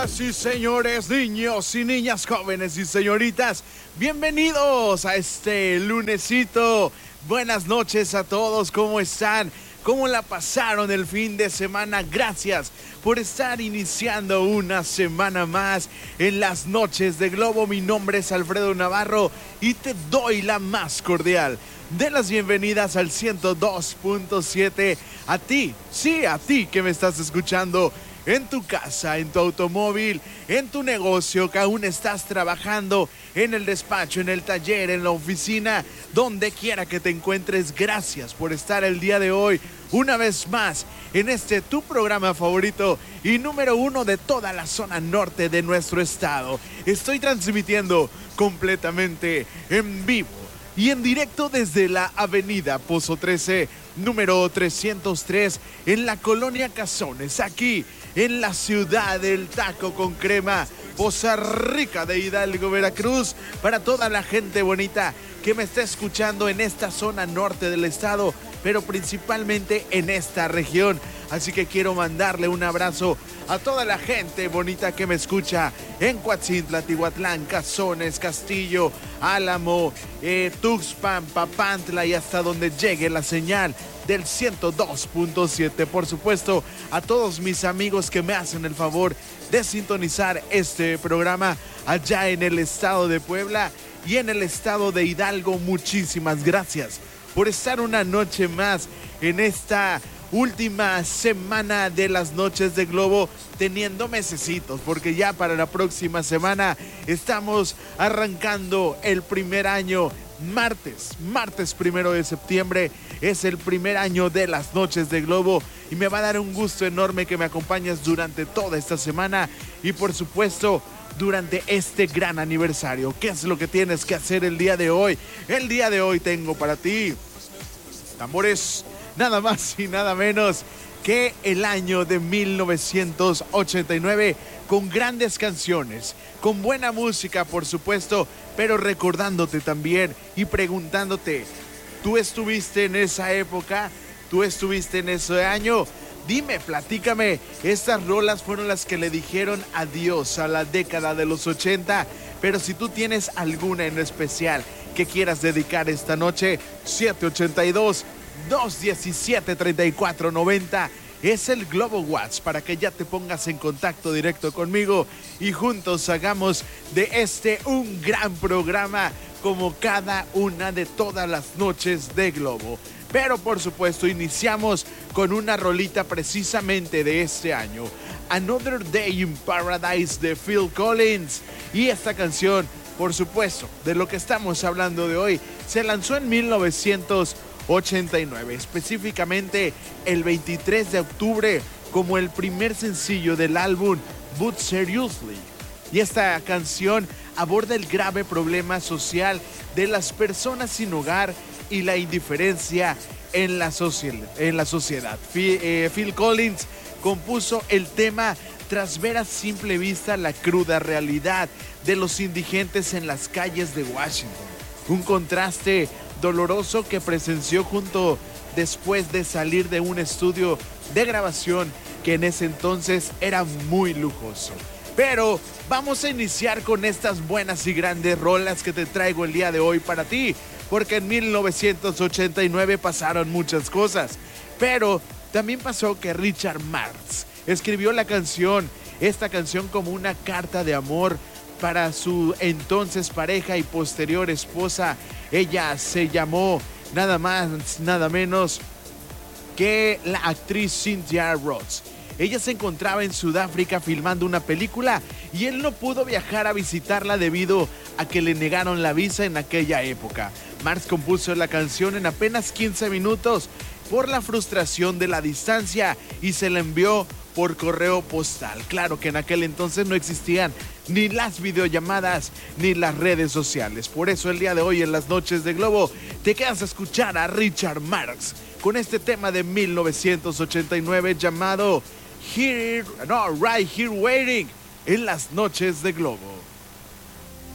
Señoras y señores, niños y niñas, jóvenes y señoritas, bienvenidos a este lunesito. Buenas noches a todos, ¿cómo están? ¿Cómo la pasaron el fin de semana? Gracias por estar iniciando una semana más en las noches de Globo. Mi nombre es Alfredo Navarro y te doy la más cordial de las bienvenidas al 102.7 a ti, sí, a ti que me estás escuchando en tu casa, en tu automóvil, en tu negocio, que aún estás trabajando, en el despacho, en el taller, en la oficina, donde quiera que te encuentres. Gracias por estar el día de hoy, una vez más, en este tu programa favorito y número uno de toda la zona norte de nuestro estado. Estoy transmitiendo completamente en vivo y en directo desde la avenida Pozo 13, número 303, en la colonia Cazones, aquí en la ciudad del taco con crema, Poza Rica de Hidalgo, Veracruz. Para toda la gente bonita que me está escuchando en esta zona norte del estado, pero principalmente en esta región. Así que quiero mandarle un abrazo a toda la gente bonita que me escucha en Coatzintla, Tihuatlán, Cazones, Castillo, Álamo, Tuxpan, Papantla y hasta donde llegue la señal del 102.7. Por supuesto, a todos mis amigos que me hacen el favor de sintonizar este programa allá en el estado de Puebla y en el estado de Hidalgo. Muchísimas gracias por estar una noche más en esta última semana de las noches de Globo, teniendo mesecitos, porque ya para la próxima semana estamos arrancando el primer año. Martes 1 de septiembre es el primer año de las noches de Globo y me va a dar un gusto enorme que me acompañes durante toda esta semana y por supuesto durante este gran aniversario. ¿Qué es lo que tienes que hacer el día de hoy? El día de hoy tengo para ti tambores, nada más y nada menos que el año de 1989, con grandes canciones, con buena música por supuesto, pero recordándote también y preguntándote, ¿tú estuviste en esa época? ¿Tú estuviste en ese año? Dime, platícame, estas rolas fueron las que le dijeron adiós a la década de los 80, pero si tú tienes alguna en especial que quieras dedicar esta noche, 782-217-3490 es el Globo WhatsApp para que ya te pongas en contacto directo conmigo y juntos hagamos de este un gran programa como cada una de todas las noches de Globo. Pero por supuesto iniciamos con una rolita precisamente de este año, Another Day in Paradise de Phil Collins, y esta canción, por supuesto, de lo que estamos hablando de hoy, se lanzó en 1989, específicamente el 23 de octubre, como el primer sencillo del álbum But Seriously. Y esta canción aborda el grave problema social de las personas sin hogar y la indiferencia en la sociedad. Phil Collins compuso el tema tras ver a simple vista la cruda realidad de los indigentes en las calles de Washington. Un contraste doloroso que presenció junto después de salir de un estudio de grabación que en ese entonces era muy lujoso. Pero vamos a iniciar con estas buenas y grandes rolas que te traigo el día de hoy para ti, porque en 1989 pasaron muchas cosas, pero también pasó que Richard Marx escribió esta canción como una carta de amor para su entonces pareja y posterior esposa. Ella se llamó nada más, nada menos que la actriz Cynthia Roth. Ella se encontraba en Sudáfrica filmando una película y él no pudo viajar a visitarla debido a que le negaron la visa en aquella época. Marx compuso la canción en apenas 15 minutos por la frustración de la distancia y se la envió por correo postal. Claro que en aquel entonces no existían ni las videollamadas ni las redes sociales. Por eso el día de hoy en las noches de Globo te quedas a escuchar a Richard Marx con este tema de 1989 llamado Right Here Waiting en las noches de Globo.